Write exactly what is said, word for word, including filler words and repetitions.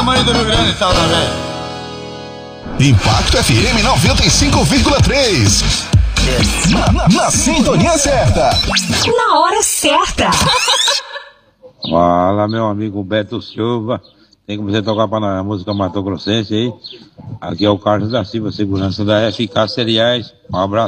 tamanho do Rio Grande do Sul, velho. Impacto F M noventa e cinco vírgula três. Na, na, na sintonia certa. Na hora certa. Fala, meu amigo Beto Silva. Tem como você tocar para nós a música Mato Grossense aí? Aqui é o Carlos da Silva, segurança da F K Cereais. Um abraço.